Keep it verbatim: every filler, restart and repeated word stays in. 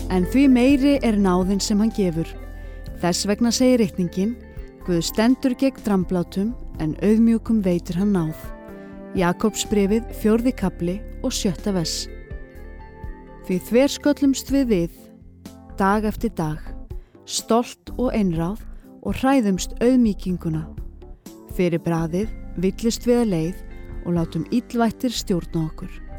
En því meiri er náðin sem hann gefur. Þess vegna segir ritningin, Guð stendur gegn dramblátum, en auðmjúkum veitir hann náð. Jakobsbréfið, fjórði kafli og sjötta vers. Því þversköllumst við við, dag eftir dag, stolt og einráð og hræðumst auðmýkinguna. Fyrir bragðið villist við að leið og látum illvættir stjórna okkur.